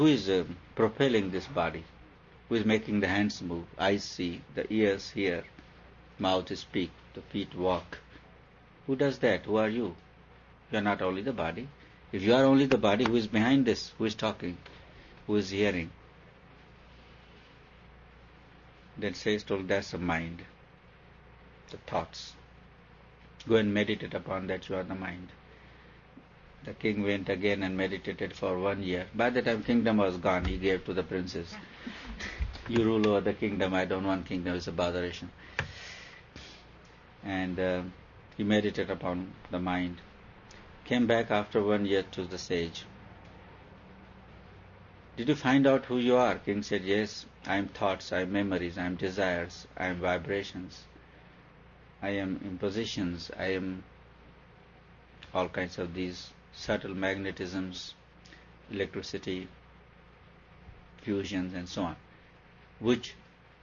Who is propelling this body? Who is making the hands move? Eyes see, the ears hear, mouth speak, the feet walk. Who does that? Who are you? You are not only the body. If you are only the body, who is behind this? Who is talking? Who is hearing? Then says told that's the mind, the thoughts. Go and meditate upon that, you are the mind. The king went again and meditated for 1 year. By the time kingdom was gone, he gave to the princess. You rule over the kingdom, I don't want kingdom, it's a botheration. And he meditated upon the mind. Came back after 1 year to the sage. Did you find out who you are? King said, yes, I am thoughts, I am memories, I am desires, I am vibrations, I am impositions, I am all kinds of these subtle magnetisms, electricity, fusions and so on, which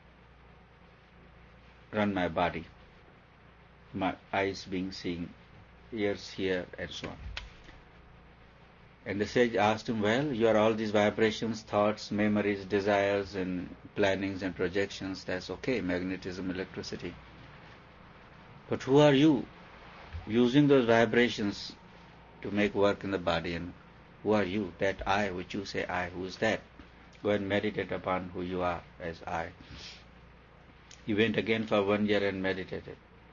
run my body, my eyes being seen, ears hear and so on. And the sage asked him, well, you are all these vibrations, thoughts, memories, desires and plannings and projections, that's okay, magnetism, electricity. But who are you using those vibrations to make work in the body? And who are you? That I, which you say I, who is that? Go and meditate upon who you are as I. He went again for 1 year and meditated.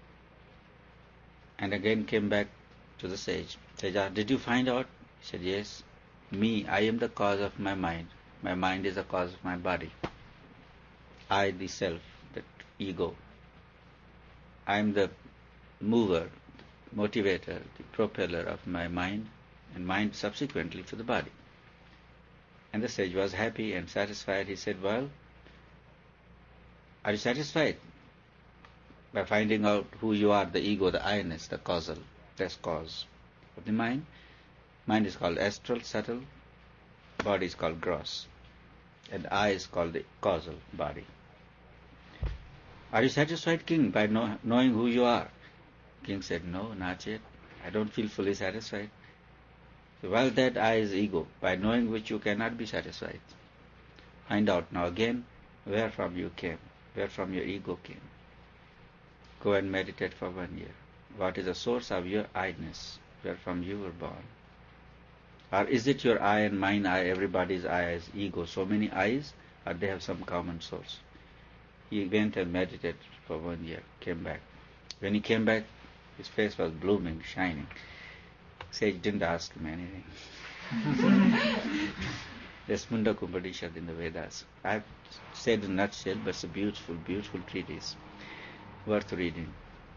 And again came back to the sage. Sage asked, did you find out? He said, yes, me, I am the cause of my mind. My mind is the cause of my body. I, the self, the ego. I am the mover, motivator, the propeller of my mind, and mind subsequently for the body. And the sage was happy and satisfied. He said, well, are you satisfied by finding out who you are, the ego, the I-ness, the causal, that's cause of the mind? Mind is called astral, subtle, body is called gross, and I is called the causal body. Are you satisfied, king, by knowing who you are? King said, no, not yet. I don't feel fully satisfied. So, well, that I is ego, by knowing which you cannot be satisfied. Find out now again where from you came, where from your ego came. Go and meditate for 1 year. What is the source of your I-ness, where from you were born? Or is it your I and mine I, everybody's I is ego, so many I's, or they have some common source? He went and meditated for 1 year, came back. When he came back, his face was blooming, shining. Sage didn't ask him anything. There's Munda Upanishad in the Vedas. I've said in a nutshell, but it's a beautiful, beautiful treatise, worth reading.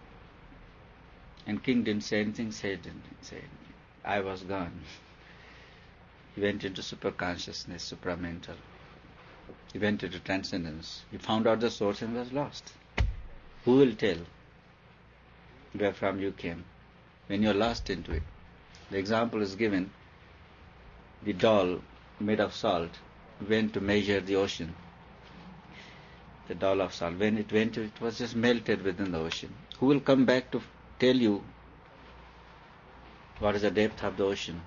And king didn't say anything, sage didn't say anything. I was gone. He went into superconsciousness, supramental. He went into transcendence. He found out the source and was lost. Who will tell where from you came when you're lost into it? The example is given. The doll made of salt went to measure the ocean. The doll of salt. When it went, it was just melted within the ocean. Who will come back to tell you what is the depth of the ocean?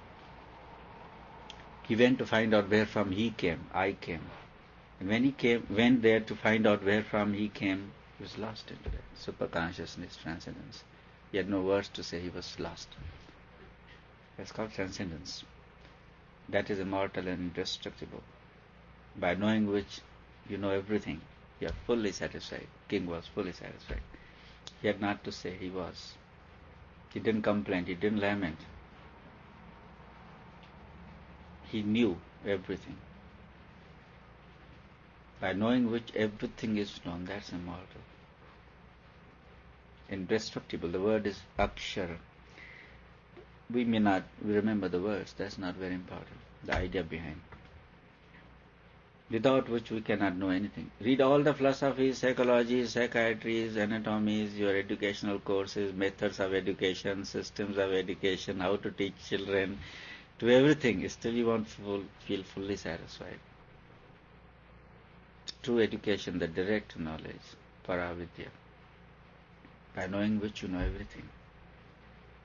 He went to find out where from he came, I came. And when he went there to find out where from he came, he was lost into that superconsciousness, transcendence. He had no words to say, he was lost. That's called transcendence. That is immortal and indestructible. By knowing which, you know everything. You are fully satisfied. King was fully satisfied. He had not to say, he was. He didn't complain, he didn't lament. He knew everything. By knowing which everything is known, that's immortal. Indestructible. The word is akshara. We may not remember the words, that's not very important. The idea behind. Without which we cannot know anything. Read all the philosophies, psychologies, psychiatries, anatomies, your educational courses, methods of education, systems of education, how to teach children, to everything. Still you won't feel fully satisfied. True education, the direct knowledge, paravidya, by knowing which you know everything.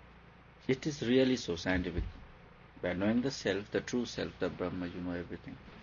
It is really so scientific. By knowing the self, the true self, the Brahma, you know everything.